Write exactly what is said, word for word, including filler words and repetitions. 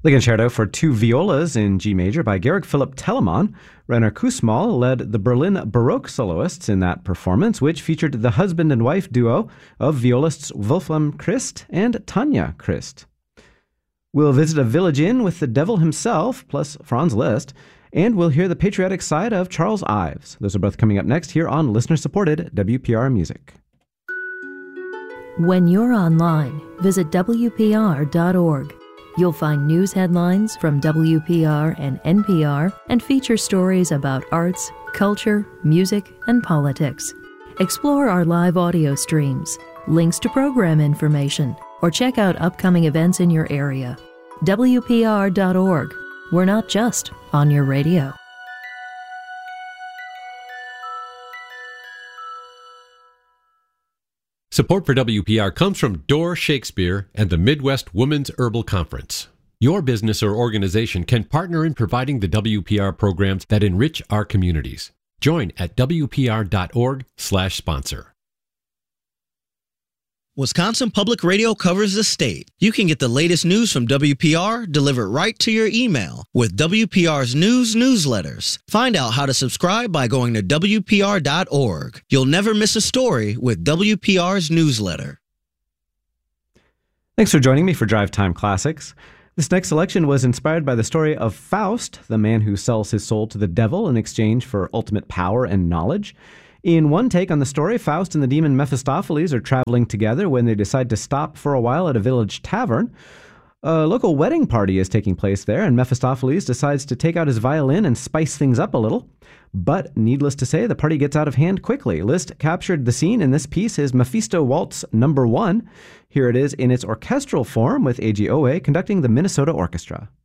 The concerto for two violas in G major by Georg Philipp Telemann. Rainer Kussmaul led the Berlin Baroque soloists in that performance, which featured the husband and wife duo of violists Wolfram Christ and Tanja Christ. We'll visit a village inn with the devil himself, plus Franz Liszt, and we'll hear the patriotic side of Charles Ives. Those are both coming up next here on listener-supported W P R Music. When you're online, visit W P R dot org. You'll find news headlines from W P R and N P R and feature stories about arts, culture, music, and politics. Explore our live audio streams, links to program information, or check out upcoming events in your area. W P R dot org. We're not just on your radio. Support for W P R comes from Door Shakespeare and the Midwest Women's Herbal Conference. Your business or organization can partner in providing the W P R programs that enrich our communities. Join at W P R dot org slash sponsor. Wisconsin Public Radio covers the state. You can get the latest news from W P R delivered right to your email with W P R's news newsletters. Find out how to subscribe by going to W P R dot org. You'll never miss a story with W P R's newsletter. Thanks for joining me for Drive Time Classics. This next selection was inspired by the story of Faust, the man who sells his soul to the devil in exchange for ultimate power and knowledge. In one take on the story, Faust and the demon Mephistopheles are traveling together when they decide to stop for a while at a village tavern. A local wedding party is taking place there, and Mephistopheles decides to take out his violin and spice things up a little. But, needless to say, the party gets out of hand quickly. Liszt captured the scene in this piece, his Mephisto Waltz number one. Here it is in its orchestral form with A G Owe conducting the Minnesota Orchestra.